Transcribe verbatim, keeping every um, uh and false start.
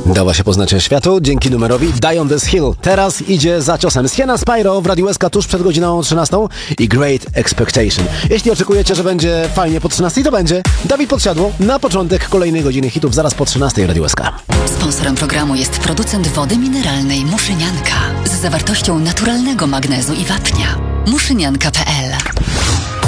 Dała się poznać światu dzięki numerowi Die on this Hill. Teraz idzie za ciosem Sienna Spyro w Radiu S K tuż przed godziną trzynastą i Great Expectation. Jeśli oczekujecie, że będzie fajnie po trzynastej, to będzie. Dawid Podsiadło na początek kolejnej godziny hitów zaraz po trzynastej Radiu S K. Sponsorem programu jest producent wody mineralnej Muszynianka z zawartością naturalnego magnezu i wapnia. muszynianka kropka p l